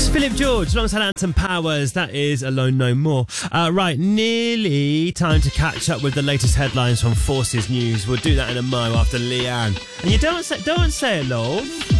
Philip George, alongside Anton Powers. That is Alone No More. Right, nearly time to catch up with the latest headlines from Forces News. We'll do that in a mo after Leanne. And you don't say it, love.